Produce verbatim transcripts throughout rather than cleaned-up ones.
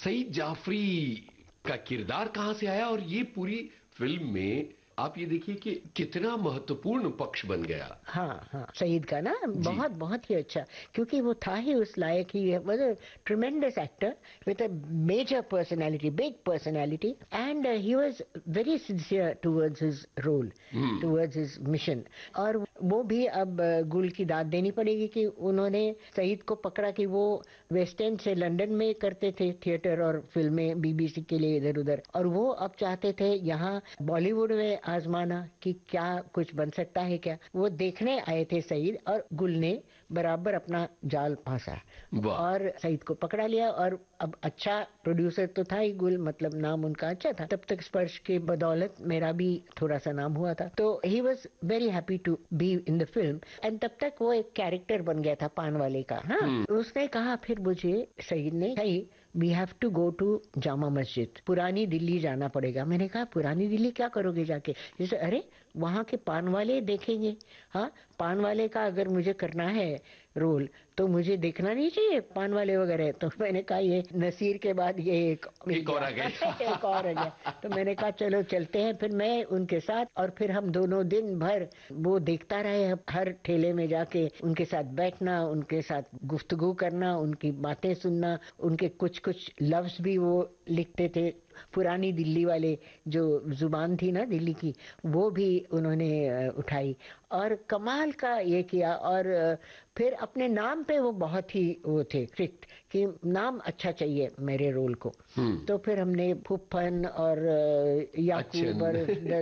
सईद जाफरी का किरदार कहां से आया और ये पूरी फिल्म में आप ये देखिए कि कितना महत्वपूर्ण पक्ष बन गया। हाँ हाँ, सईद का ना बहुत बहुत ही अच्छा, क्योंकि वो था ही उस लायक ही, was a ट्रेमेंडस actor with a major personality, big personality, and he was very sincere towards his role, towards his mission. और वो भी अब गुल की दाद देनी पड़ेगी कि उन्होंने सईद को पकड़ा कि वो वेस्ट एंड से लंदन में करते थे थिएटर और फिल्में बीबीसी के लिए इधर उधर, और वो अब चाहते थे यहाँ बॉलीवुड में आजमाना कि क्या कुछ बन सकता है क्या। वो देखने आए थे सईद, और गुल ने बराबर अपना जाल फांसा और सईद को पकड़ा लिया। और अब अच्छा प्रोड्यूसर तो था ही गुल, मतलब नाम उनका अच्छा था। तब तक स्पर्श के बदौलत मेरा भी थोड़ा सा नाम हुआ था, तो he was very happy to be in the film. And तब तक वो एक कैरेक्टर बन गया था पान वाले का। हाँ, उसने कहा फिर मुझे, सईद ने, we have to go to Jama Masjid, पुरानी दिल्ली जाना पड़ेगा। मैंने कहा पुरानी दिल्ली क्या करोगे जाके? जैसे अरे वहाँ के पान वाले देखेंगे। हाँ, पान वाले का अगर मुझे करना है रोल तो मुझे देखना नहीं चाहिए पान वाले वगैरह? तो मैंने कहा ये नसीर के बाद ये एक, एक और आ गया एक और आ गया। तो मैंने कहा चलो चलते हैं। फिर मैं उनके साथ, और फिर हम दोनों दिन भर वो देखता रहे, हर ठेले में जाके उनके साथ बैठना, उनके साथ गुफ्तगू करना, उनकी बातें सुनना। उनके कुछ कुछ लफ्ज भी वो लिखते थे, पुरानी दिल्ली वाले जो जुबान थी ना दिल्ली की, वो भी उन्होंने उठाई और कमाल का ये किया। और फिर अपने नाम पे वो बहुत ही वो थे स्ट्रिक्ट कि नाम अच्छा चाहिए मेरे रोल को। तो फिर हमने फुफन और याकूब और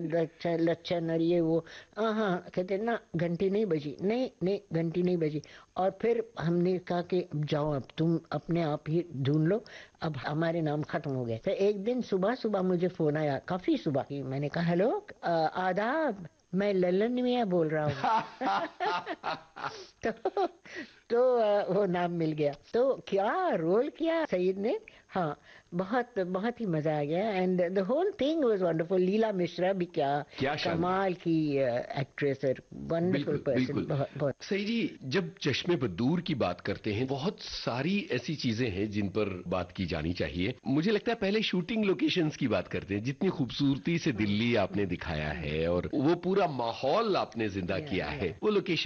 लच्छन और ये वो, हाँ कहते ना घंटी नहीं बजी, नहीं नहीं घंटी नहीं बजी। और फिर हमने कहा कि जाओ अब तुम अपने आप ही ढूंढ लो, अब हमारे नाम खत्म हो गए। तो एक दिन सुबह सुबह मुझे फोन आया, काफी सुबह, मैंने कहा हेलो आदाब, मैं ललन मियां बोल रहा हूँ। तो तो वो नाम मिल गया। तो क्या रोल किया सईद ने। हाँ, बहुत बहुत ही मजा आ गया। And the whole thing was wonderful. लीला मिश्रा भी क्या, क्या कमाल की एक्ट्रेस है, वंडरफुल पर्सन, बहुत बहुत। सही जी, जब चश्मे बदूर की बात करते हैं, बहुत सारी ऐसी चीजें हैं जिन पर बात की जानी चाहिए। मुझे लगता है पहले शूटिंग लोकेशंस की बात करते हैं। जितनी खूबसूरती से दिल्ली आपने दिखाया है और वो पूरा माहौल आपने जिंदा किया है, वो लोकेशन